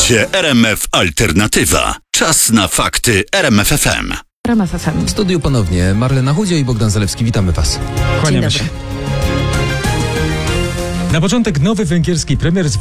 Słuchacie RMF Alternatywa. Czas na fakty RMF FM. RMF FM. W studiu ponownie Marlena Chudzio i Bogdan Zalewski. Witamy Was. Dzień Kłaniamy dobry. się. Na początek nowy węgierski premier